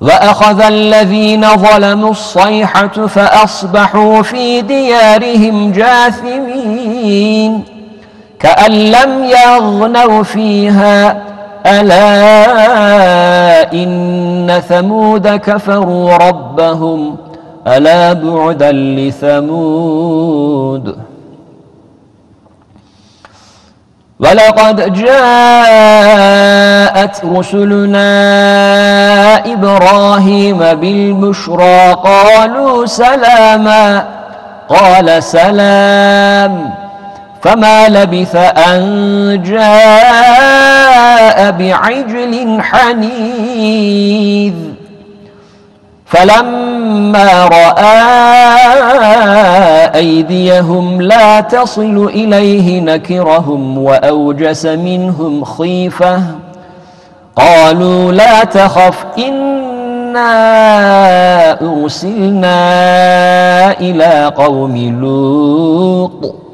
وأخذ الذين ظلموا الصيحة فأصبحوا في ديارهم جاثمين كأن لم يغنوا فيها ألا إن ثمود كفروا ربهم ألا بعدا لثمود. ولقد جاءت رسلنا إبراهيم بالبشرى قالوا سلاما قال سلام فما لبث أن جاء بعجل حنيذ فلما رأى أيديهم لا تصل إليه نكرهم وأوجس منهم خيفة قالوا لا تخف إنا أرسلنا إلى قوم لوط